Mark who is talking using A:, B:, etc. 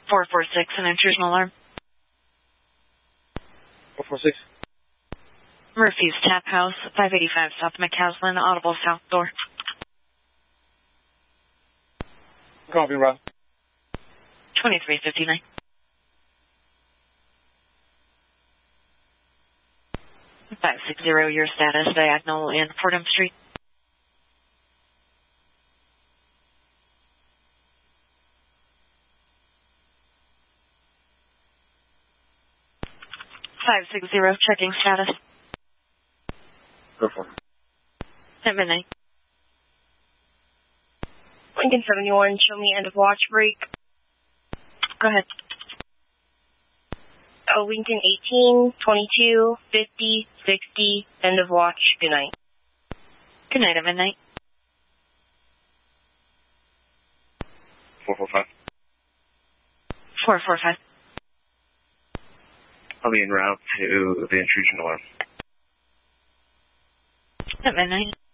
A: 446, an intrusion alarm.
B: 446.
A: Murphy's Tap House, 585 South McCaslin, audible south door.
B: Copy, Rob.
A: 2359. Your status, diagonal in Fordham Street. Checking status.
B: Go for it.
A: At midnight.
C: Lincoln 71, show me end of watch break.
A: Go ahead.
C: Lincoln 18, 22, 50, 60, end of watch. Good night.
A: Good night at midnight.
B: 445.
A: 445.
B: I'll be en route to the intrusion alarm.
A: At midnight.